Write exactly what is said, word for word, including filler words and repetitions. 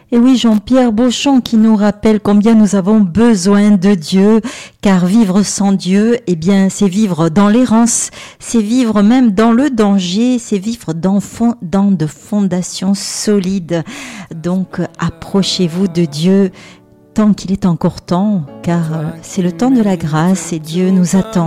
Et oui, Jean-Pierre Beauchamp qui nous rappelle combien nous avons besoin de Dieu, car vivre sans Dieu, eh bien, c'est vivre dans l'errance, c'est vivre même dans le danger, c'est vivre dans, fond, dans de fondations solides. Donc, approchez-vous de Dieu tant qu'il est encore temps, car c'est le temps de la grâce et Dieu nous attend.